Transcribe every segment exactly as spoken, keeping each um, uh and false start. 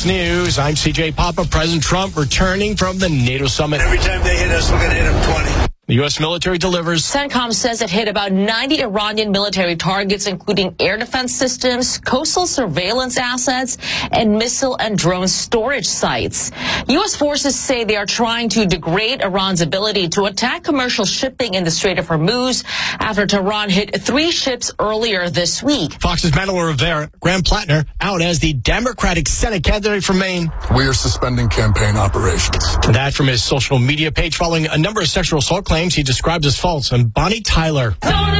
Fox News. I'm C J Papa. President Trump returning from the NATO summit. Every time they hit us, we're going to hit them twenty. The U S military delivers. CENTCOM says it hit about ninety Iranian military targets, including air defense systems, coastal surveillance assets, and missile and drone storage sites. U S forces say they are trying to degrade Iran's ability to attack commercial shipping in the Strait of Hormuz after Tehran hit three ships earlier this week. Fox's Madeline Rivera, Graham Plattner, out as the Democratic Senate candidate from Maine. We are suspending campaign operations. That from his social media page following a number of sexual assault claims he describes as false. And Bonnie Tyler,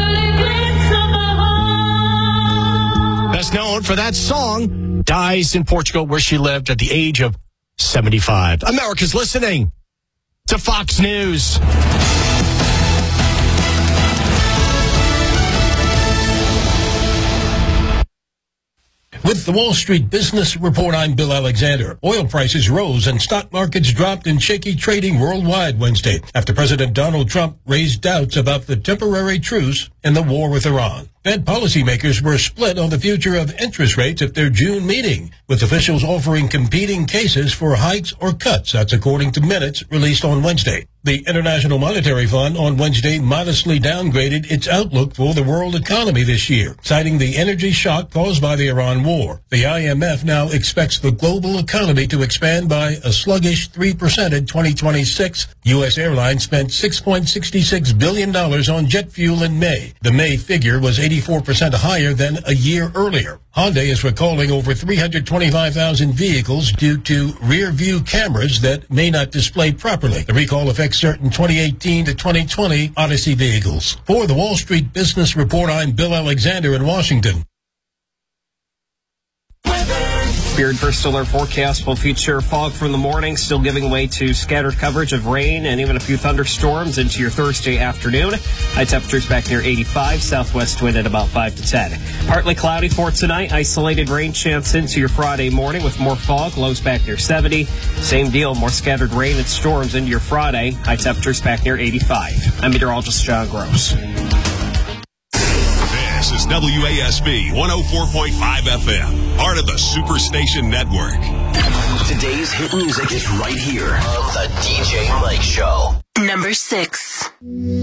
best known for that song, dies in Portugal where she lived at the age of seventy-five. America's listening to Fox News. With the Wall Street Business Report, I'm Bill Alexander. Oil prices rose and stock markets dropped in shaky trading worldwide Wednesday after President Donald Trump raised doubts about the temporary truce in the war with Iran. Fed policymakers were split on the future of interest rates at their June meeting, with officials offering competing cases for hikes or cuts. That's according to minutes released on Wednesday. The International Monetary Fund on Wednesday modestly downgraded its outlook for the world economy this year, citing the energy shock caused by the Iran war. The I M F now expects the global economy to expand by a sluggish three percent in twenty twenty-six. U S airlines spent six point six six billion dollars on jet fuel in May. The May figure was eighty-four percent higher than a year earlier. Hyundai is recalling over three hundred twenty-five thousand vehicles due to rear-view cameras that may not display properly. The recall affects certain twenty eighteen to twenty twenty Odyssey vehicles. For the Wall Street Business Report, I'm Bill Alexander in Washington. Beard First Alert forecast will feature fog from the morning, still giving way to scattered coverage of rain and even a few thunderstorms into your Thursday afternoon. High temperatures back near eighty-five, southwest wind at about five to ten. Partly cloudy for tonight, isolated rain chance into your Friday morning with more fog, lows back near seventy. Same deal, more scattered rain and storms into your Friday, high temperatures back near eighty-five. I'm meteorologist John Gross. This is W A S B one oh four point five F M, part of the Superstation Network. Today's hit music is right here on the D J Mike Show. Number six.